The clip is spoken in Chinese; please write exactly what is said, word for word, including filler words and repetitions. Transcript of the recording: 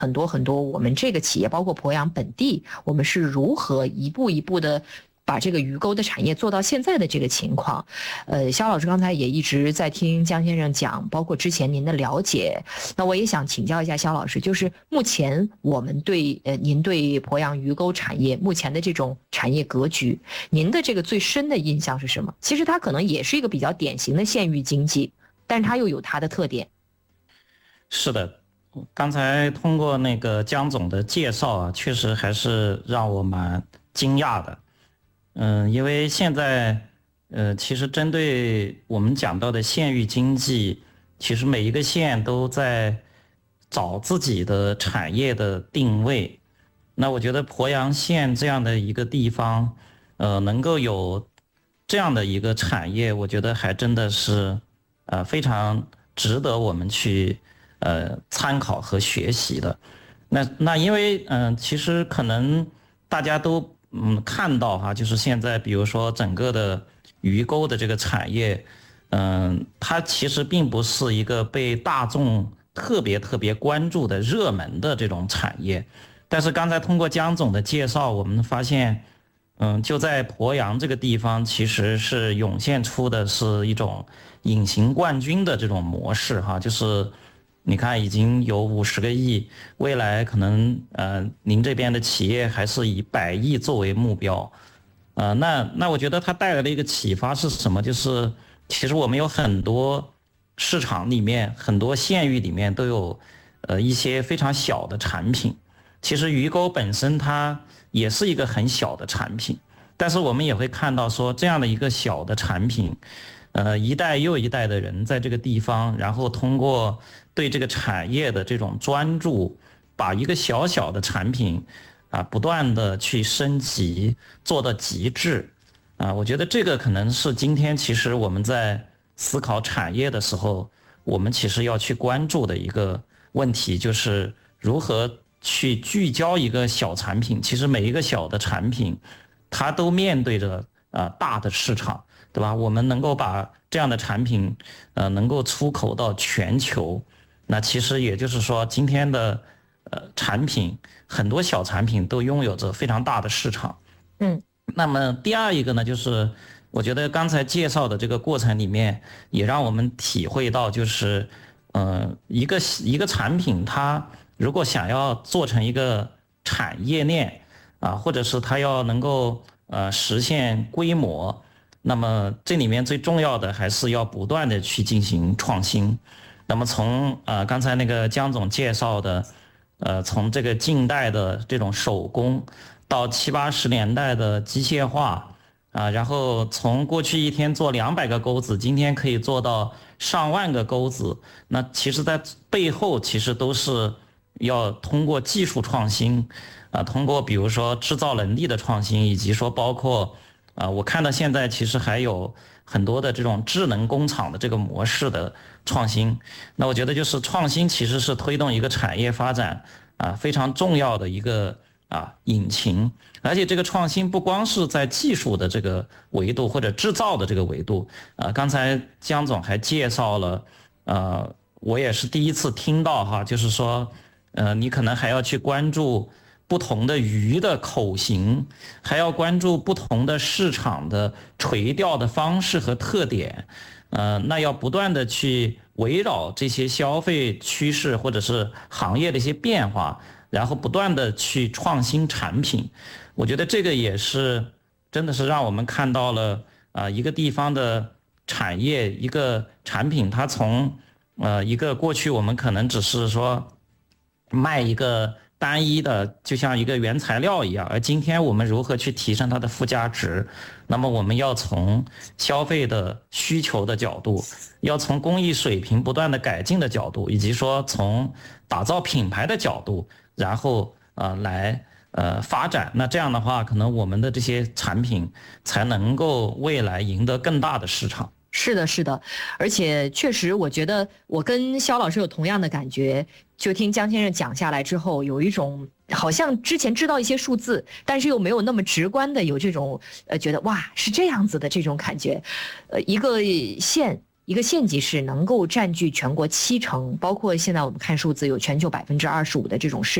很多很多我们这个企业，包括鄱阳本地，我们是如何一步一步的把这个鱼钩的产业做到现在的这个情况。呃，肖老师刚才也一直在听江先生讲，包括之前您的了解，那我也想请教一下肖老师，就是目前我们对呃您对鄱阳鱼钩产业目前的这种产业格局，您的这个最深的印象是什么？其实它可能也是一个比较典型的县域经济，但是它又有它的特点。 是的，刚才通过那个江总的介绍啊，确实还是让我蛮惊讶的。嗯，因为现在，呃，其实针对我们讲到的县域经济，其实每一个县都在找自己的产业的定位。那我觉得鄱阳县这样的一个地方，呃，能够有这样的一个产业，我觉得还真的是，呃，非常值得我们去呃参考和学习的。那那因为嗯、呃，其实可能大家都。嗯，看到哈，就是现在，比如说整个的鱼钩的这个产业，嗯，它其实并不是一个被大众特别特别关注的热门的这种产业。但是刚才通过江总的介绍，我们发现，嗯，就在鄱阳这个地方，其实是涌现出的是一种隐形冠军的这种模式哈，就是。你看，已经有五十个亿，未来可能呃，您这边的企业还是以百亿作为目标，呃，那那我觉得它带来的一个启发是什么？就是其实我们有很多市场里面，很多县域里面都有呃一些非常小的产品。其实鱼钩本身它也是一个很小的产品，但是我们也会看到说这样的一个小的产品。呃，一代又一代的人在这个地方，然后通过对这个产业的这种专注，把一个小小的产品啊，不断的去升级，做到极致啊。我觉得这个可能是今天其实我们在思考产业的时候，我们其实要去关注的一个问题，就是如何去聚焦一个小产品。其实每一个小的产品，它都面对着啊大的市场。对吧？我们能够把这样的产品，呃，能够出口到全球，那其实也就是说，今天的呃产品，很多小产品都拥有着非常大的市场。 嗯， 那么第二一个呢，就是我觉得刚才介绍的这个过程里面，也让我们体会到，就是呃，一个一个产品，它如果想要做成一个产业链啊，或者是它要能够呃实现规模。那么这里面最重要的还是要不断的去进行创新。那么从呃刚才那个江总介绍的，呃从这个近代的这种手工，到七八十年代的机械化啊，然后从过去一天做两百个钩子，今天可以做到上万个钩子。那其实在背后其实都是要通过技术创新啊，通过比如说制造能力的创新，以及说包括。啊，我看到现在其实还有很多的这种智能工厂的这个模式的创新。那我觉得就是创新其实是推动一个产业发展啊非常重要的一个啊引擎。而且这个创新不光是在技术的这个维度或者制造的这个维度啊，刚才江总还介绍了，呃，我也是第一次听到哈，就是说，呃，你可能还要去关注。不同的鱼的口型，还要关注不同的市场的垂钓的方式和特点，呃，那要不断的去围绕这些消费趋势或者是行业的一些变化，然后不断的去创新产品。我觉得这个也是真的是让我们看到了啊、呃，一个地方的产业一个产品，它从呃一个过去我们可能只是说卖一个。单一的就像一个原材料一样，而今天我们如何去提升它的附加值？那么我们要从消费的需求的角度，要从工艺水平不断的改进的角度，以及说从打造品牌的角度，然后呃来呃发展。那这样的话，可能我们的这些产品才能够未来赢得更大的市场。 是的，是的，而且确实，我觉得我跟肖老师有同样的感觉。就听江先生讲下来之后，有一种好像之前知道一些数字，但是又没有那么直观的有这种呃觉得哇是这样子的这种感觉。呃，一个县一个县级市能够占据全国七成，包括现在我们看数字有全球百分之二十五的这种市